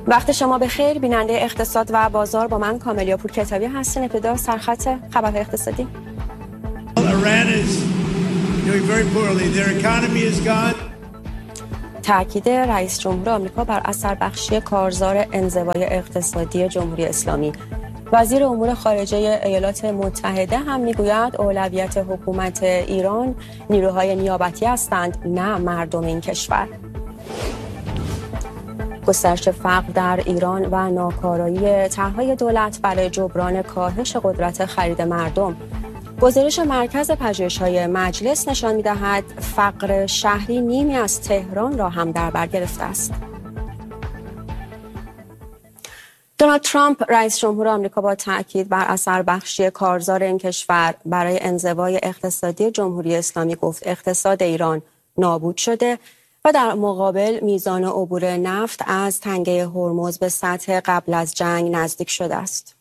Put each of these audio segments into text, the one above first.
وقت شما بخیر. بیننده اقتصاد و بازار با من کاملیا پورکتابی هستین. ابتدا سرخط خبرهای اقتصادی. تأکید رئیس جمهور آمریکا بر اثر بخشی کارزار انزوای اقتصادی جمهوری اسلامی. وزیر امور خارجه ایالات متحده هم میگوید اولویت حکومت ایران نیروهای نیابتی هستند، نه مردم این کشور. گسترش فقر در ایران و ناکارایی طرح‌های دولت برای جبران کاهش قدرت خرید مردم. گزارش مرکز پژوهش‌های مجلس نشان می‌دهد فقر شهری نیمی از تهران را هم در بر گرفته است. دونالد ترامپ رئیس جمهور آمریکا با تاکید بر اثر بخشی کارزار این کشور برای انزوای اقتصادی جمهوری اسلامی گفت اقتصاد ایران نابود شده و در مقابل میزان عبور نفت از تنگه هرمز به سطح قبل از جنگ نزدیک شده است.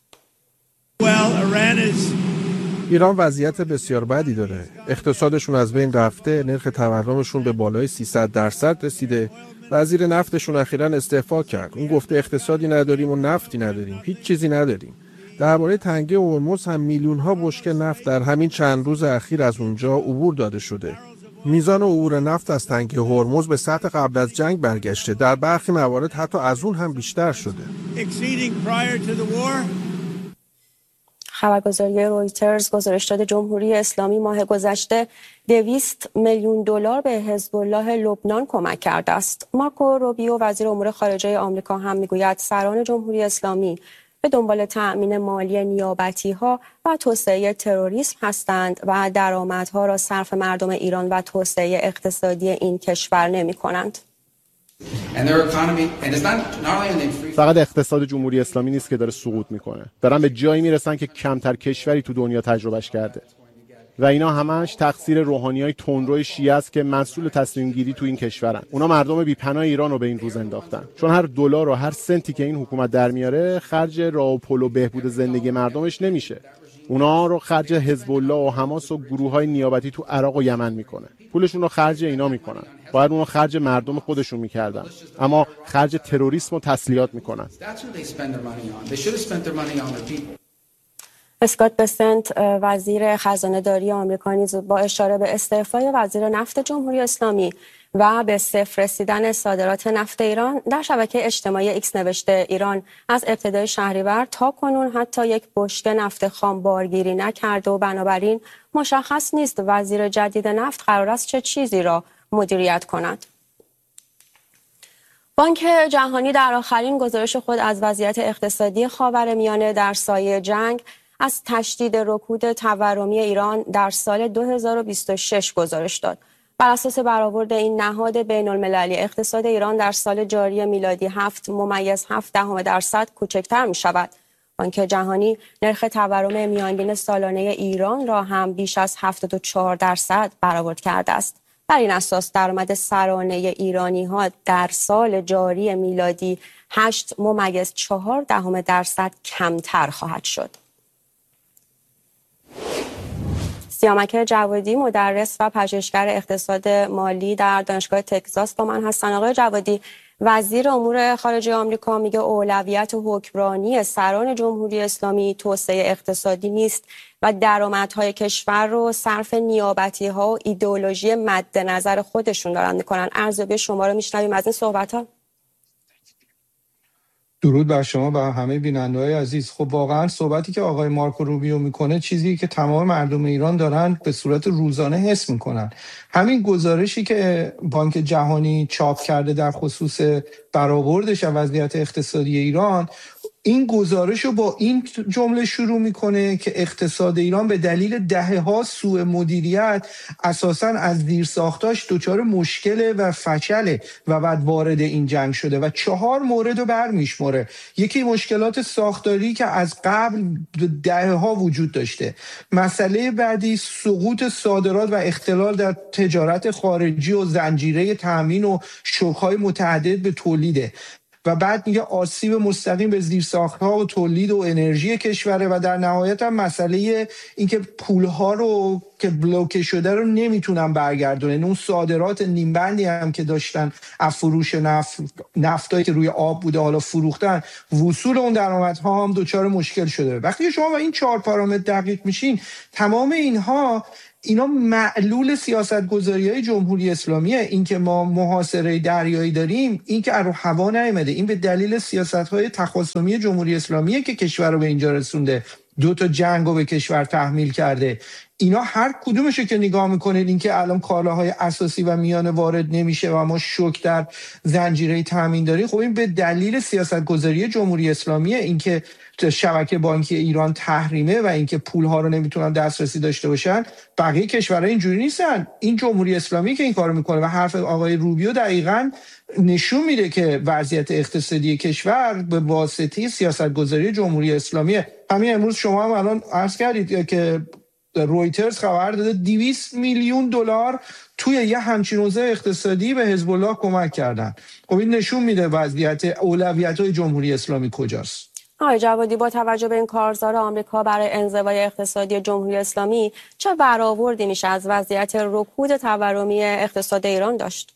ایران وضعیت بسیار بدی داره. اقتصادشون از بین رفته، نرخ تورمشون به بالای 300% رسیده. وزیر نفتشون اخیراً استعفا کرد. اون گفته اقتصادی نداریم و نفتی نداریم. هیچ چیزی نداریم. درباره تنگه هرمز هم میلیون‌ها بشکه نفت در همین چند روز اخیر از اونجا عبور داده شده. میزان عبور نفت از تنگه هرمز به سطح قبل از جنگ برگشته. در برخی موارد حتی از اون هم بیشتر شده. خبرگزاری رویترز گزارش داده جمهوری اسلامی ماه گذشته 200 میلیون دلار به حزب الله لبنان کمک کرده است. مارکو روبیو وزیر امور خارجه آمریکا هم میگوید سران جمهوری اسلامی به دنبال تأمین مالی نیابتی‌ها و توسعه تروریسم هستند و درآمدها را صرف مردم ایران و توسعه اقتصادی این کشور نمی‌کنند. فقط اقتصاد جمهوری اسلامی نیست که داره سقوط میکنه، دارن به جایی میرسن که کمتر کشوری تو دنیا تجربهش کرده و اینا همش تقصیر روحانیای تندروی شیعه است که مسئول تصمیم گیری تو این کشورن. اونا مردم بی‌پناه ایران رو به این روز انداختن، چون هر دلار و هر سنتی که این حکومت در میاره خرج راه و پل و بهبود زندگی مردمش نمیشه. اونا رو خرج حزب الله و حماس و گروه‌های نیابتی تو عراق و یمن میکنه. پولشون رو خرج اینا میکنن. باید اونو خرج مردم خودشون میکردن، اما خرج تروریسم و تسلیحات میکنن. اسکات بسنت وزیر خزانه داری آمریکا نیز با اشاره به استعفای وزیر نفت جمهوری اسلامی و به صفر رسیدن صادرات نفت ایران در شبکه اجتماعی ایکس نوشته ایران از ابتدای شهریور تا کنون حتی یک بشکه نفت خام بارگیری نکرده و بنابراین مشخص نیست وزیر جدید نفت قرار است چه چیزی را مدیریت کند. بانک جهانی در آخرین گزارش خود از وضعیت اقتصادی خاورمیانه در سایه جنگ از تشدید رکود تورمی ایران در سال 2026 گزارش داد. بر اساس برآورد این نهاد بین‌المللی اقتصاد ایران در سال جاری میلادی 7.7% کوچکتر می شود. بانک جهانی نرخ تورم میانگین سالانه ایران را هم بیش از 74% برآورد کرده است. بر این اساس درآمد سرانه ایرانی‌ها در سال جاری میلادی 8.4% کمتر خواهد شد. سیامک جوادی مدرس و پژوهشگر اقتصاد مالی در دانشگاه تگزاس با من هستن. آقای جوادی، وزیر امور خارجه آمریکا میگه اولویت حکمرانی سران جمهوری اسلامی توسعه اقتصادی نیست و درآمدهای کشور رو صرف نیابتی‌ها و ایدئولوژی مد نظر خودشون دارن میکنن. ارزیابی شما رو میشنویم از این صحبت‌ها. درود بر شما و همه بیننده‌های عزیز. خب واقعا صحبتی که آقای مارکو روبیو میکنه چیزی که تمام مردم ایران دارن به صورت روزانه حس میکنن. همین گزارشی که بانک جهانی چاپ کرده در خصوص برآوردش از وضعیت اقتصادی ایران، این گزارش رو با این جمله شروع میکنه که اقتصاد ایران به دلیل دهه‌ها سوء مدیریت اساساً از زیرساختاش دچار مشکل و فشله و بعد وارد این جنگ شده و 4 مورد رو برمیشمره. یکی مشکلات ساختاری که از قبل دهه‌ها وجود داشته. مسئله بعدی سقوط صادرات و اختلال در تجارت خارجی و زنجیره تامین و شوک‌های متعدد به تولیده. و بعد میگه آسیب مستقیم به زیرساخت‌ها و تولید و انرژی کشوره و در نهایت هم مسئله اینکه پول‌ها رو که بلوکه شده رو نمیتونن برگردونن. اون صادرات نیمبندی هم که داشتن از فروش نفتایی که روی آب بوده حالا فروختن، وصول اون درآمدها هم دچار مشکل شده. وقتی شما با این 4 پارامتر دقیق میشین، تمام اینا معلول سیاست‌گذاری‌های جمهوری اسلامیه. این که ما محاصره دریایی داریم، این که رو هوا نیامده، این به دلیل سیاست‌های تخاصمی جمهوری اسلامیه که کشور رو به اینجا رسونده، 2 تا جنگ رو به کشور تحمیل کرده. اینا هر کدومشو که نگاه میکنید، این که الان کالاهای اساسی و میانه وارد نمیشه و ما شوک در زنجیره تامین داریم، خب این به دلیل سیاست‌گذاری جمهوری اسلامیه. این که شبکه بانکی ایران تحریمه و اینکه پولها رو نمیتونن دسترسی داشته باشن. بقیه کشورها اینجوری نیستن، این جمهوری اسلامی که این کارو میکنه و حرف آقای روبیو دقیقاً نشون میده که وضعیت اقتصادی کشور به واسطه سیاست‌گذاری جمهوری اسلامیه. همین امروز شما هم الان عرض کردید که رویترز خبر داده 200 میلیون دلار توی یه همچین اوضاع اقتصادی به حزب الله کمک کردن. خب این نشون میده وضعیت اولویت‌های جمهوری اسلامی کجاست. آقای جوادی، با توجه به این کارزار آمریکا برای انزوای اقتصادی جمهوری اسلامی، چه برآوردی میشه از وضعیت رکود تورمی اقتصاد ایران داشت؟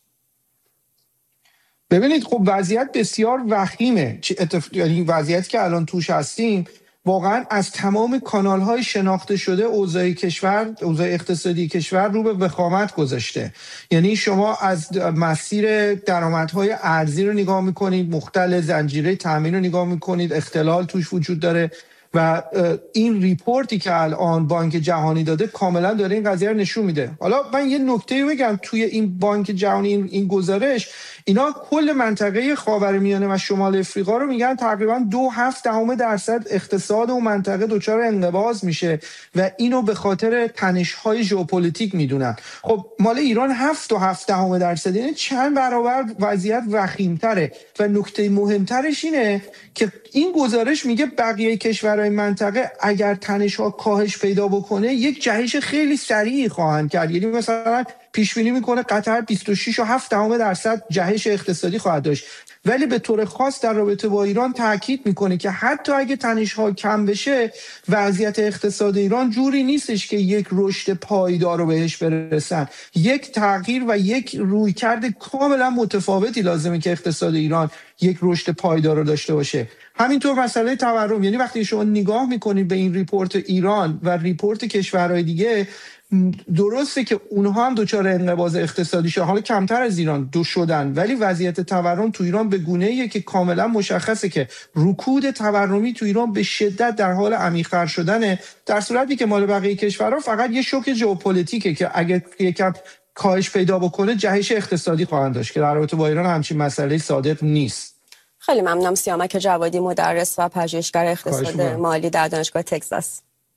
ببینید، خب وضعیت بسیار وخیمه. یعنی وضعیتی که الان توش هستیم واقعا از تمام کانال‌های شناخته شده اوضاع اقتصادی کشور رو به وخامت گذاشته. یعنی شما از مسیر درآمدهای ارزی رو نگاه می‌کنید، مختل زنجیره تامین رو نگاه می‌کنید، اختلال توش وجود داره و این ریپورتی که الان بانک جهانی داده کاملا داره این قضیه رو نشون میده. حالا من یه نکته بگم، توی این بانک جهانی این گزارش اینا کل منطقه خاورمیانه و شمال افریقا رو میگن تقریبا 2.7% اقتصاد اون منطقه دچار انقباض میشه و اینو به خاطر تنش‌های ژئوپلیتیک میدونن. خب مال ایران 7.7%، یعنی چند برابر وضعیت وخیم‌تره. و نکته مهمترش اینه که این گزارش میگه بقیه کشورهای منطقه اگر تنش‌ها کاهش پیدا بکنه یک جهش خیلی سریعی خواهند کرد. یعنی مثلا پیش بینی میکنه قطر 26.7% جهش اقتصادی خواهد داشت، ولی به طور خاص در رابطه با ایران تاکید میکنه که حتی اگه تنش‌ها کم بشه، وضعیت اقتصاد ایران جوری نیستش که یک رشد پایدار رو بهش برسن. یک تغییر و یک رویکرد کاملا متفاوتی لازمه که اقتصاد ایران یک رشد پایدار رو داشته باشه. همینطور مسئله تورم، یعنی وقتی شما نگاه میکنید به این ریپورت ایران و ریپورت کشورهای دیگه، درسته که اونها هم دچار انقباض اقتصادی شدن، حالا کمتر از ایران شدن، ولی وضعیت تورم تو ایران به گونه‌ایه که کاملا مشخصه که رکود تورمی تو ایران به شدت در حال عمیق‌تر شدنه، در صورتی که مال بقیه کشورها فقط یه شوک ژئوپلیتیکه که اگه یکم کاهش پیدا بکنه جهش اقتصادی خواهند داشت، که در رابطه با ایران همچین مسئله صادق نیست. خیلی ممنونم. سیامک جوادی، مدرس و پژوهشگر اقتصاد مالی در دانشگاه تگزاس.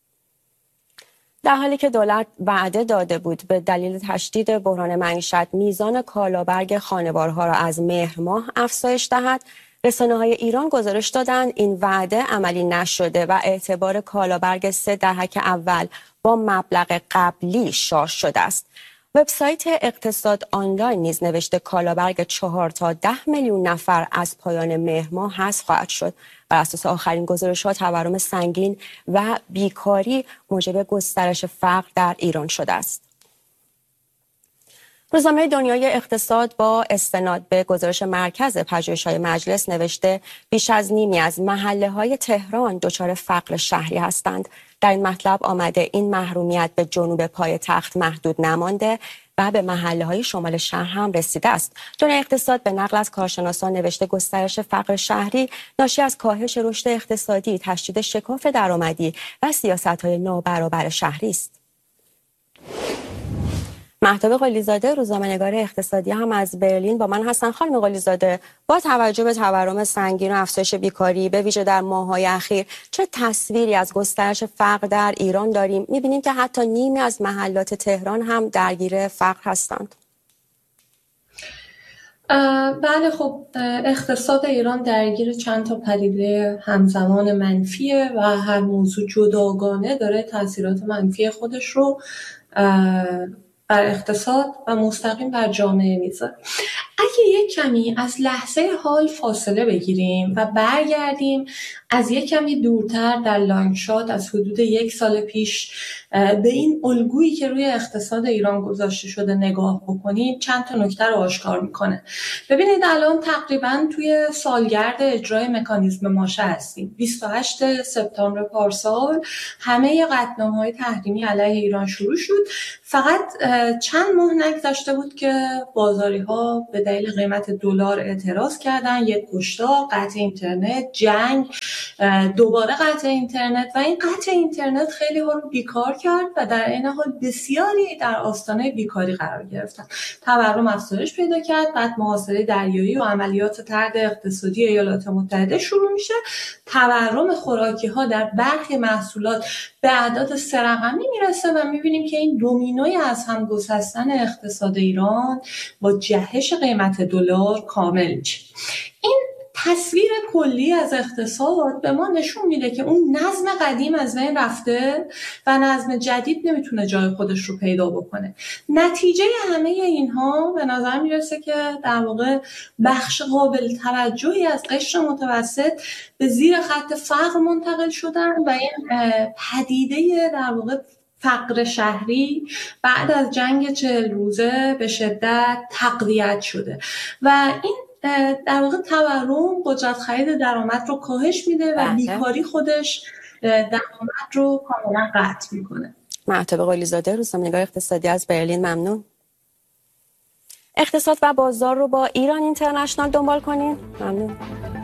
در حالی که دولت وعده داده بود به دلیل تشدید بحران معیشت میزان کالابرگ خانوارها را از مهر ماه افزایش دهد، رسانه‌های ایران گزارش دادند این وعده عملی نشده و اعتبار کالابرگ 3 دهک اول با مبلغ قبلی شارژ شده است. وبسایت اقتصاد آنلاین نیز نوشته کالابرگ 4 تا 10 میلیون نفر از پایان مهر ماه حذف خواهد شد. بر اساس آخرین گزارش‌ها تورم سنگین و بیکاری موجب گسترش فقر در ایران شده است. روزنامه دنیای اقتصاد با استناد به گزارش مرکز پژوهش‌های مجلس نوشته بیش از نیمی از محله‌های تهران دچار فقر شهری هستند. در این مطلب آمده این محرومیت به جنوب پایتخت محدود نمانده و به محله‌های شمال شهر هم رسیده است. دنیای اقتصاد به نقل از کارشناسان نوشته گسترش فقر شهری ناشی از کاهش رشد اقتصادی، تشدید شکاف درآمدی و سیاست‌های نابرابر شهری است. مهتاب قلیزاده، روزنامه‌نگار اقتصادی هم از برلین با من هستن. خانم قلیزاده، با توجه به تورم سنگین و افزایش بیکاری به ویژه در ماه‌های اخیر، چه تصویری از گسترش فقر در ایران داریم؟ می‌بینیم که حتی نیمی از محلات تهران هم درگیر فقر هستند. بله، خب اقتصاد ایران درگیر چند تا پدیده همزمان منفیه و هر موضوع جداگانه داره تاثیرات منفی خودش رو بر اقتصاد و مستقیم بر جامعه میذاره. اگه یک کمی از لحظه حال فاصله بگیریم و برگردیم از یک کمی دورتر در لانگ شات از حدود 1 سال پیش به این الگویی که روی اقتصاد ایران گذاشته شده نگاه بکنیم، چند تا نکته رو آشکار میکنه. ببینید الان تقریبا توی سالگرد اجرای مکانیزم ماشه هستیم. 28 سپتامبر پارسال همه قطعنامه‌های تحریمی علیه ایران شروع شد. فقط چند ماه نگذشته بود که بازاری‌ها به دلیل قیمت دلار اعتراض کردن، یک کشتار، قطع اینترنت، جنگ، دوباره قطع اینترنت و این قطع اینترنت خیلی ها رو بیکار کرد و در این حال بسیاری در آستانه بیکاری قرار گرفتن. تورم افزایش پیدا کرد، بعد محاصره دریایی و عملیات طرد اقتصادی ایالات متحده شروع میشه. تورم خوراکی ها در برخی محصولات به اعداد 3 رقمی میرسه و میبینیم که این دومینوی از هم گسستن اقتصاد ایران با جهش قیمت دلار کامل میشه. این تصویر کلی از اقتصاد به ما نشون میده که اون نظم قدیم از بین رفته و نظم جدید نمیتونه جای خودش رو پیدا بکنه. نتیجه همه اینها به نظر میرسه که در واقع بخش قابل توجهی از قشر متوسط به زیر خط فقر منتقل شدن و این پدیده در واقع فقر شهری بعد از جنگ 40 روزه به شدت تقویت شده و این در واقع تورم قدرت خرید درآمد رو کاهش میده و بیکاری خودش درآمد رو کاملا قطع میکنه. معتبه قلیزاده، روزنامه‌نگار اقتصادی از برلین، ممنون. اقتصاد و بازار رو با ایران اینترنشنال دنبال کنین. ممنون.